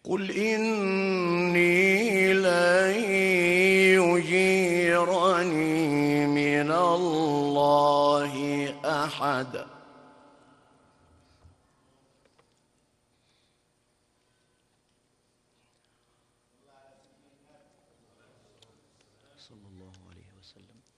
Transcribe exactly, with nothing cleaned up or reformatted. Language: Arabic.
قل إني لن يجيرني من الله أحد صلى الله عليه وسلم.